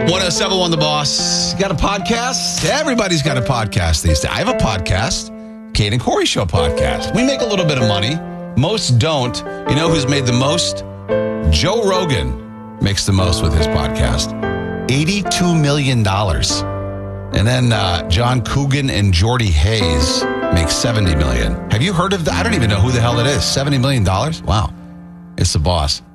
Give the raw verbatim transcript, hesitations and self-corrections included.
one oh seven one The Boss. You got a podcast? Everybody's got a podcast these days. I have a podcast, Kate and Corey Show podcast. We make a little bit of money. Most don't. You know who's made the most? Joe Rogan makes the most with his podcast. eighty-two million dollars. And then uh, John Coogan and Jordy Hayes make seventy million dollars. Have you heard of that? I don't even know who the hell it is. seventy million dollars? Wow. It's The Boss.